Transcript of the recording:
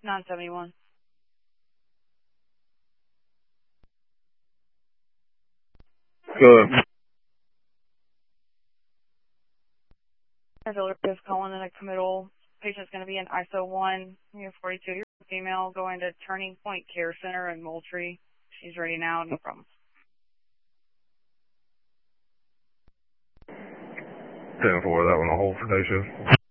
971. Good. Is calling in a committal. Patient's going to be in ISO 1, 42-year female, going to Turning Point Care Center in Moultrie. She's ready now, no problem. 10-4, that one, a hold for day shift.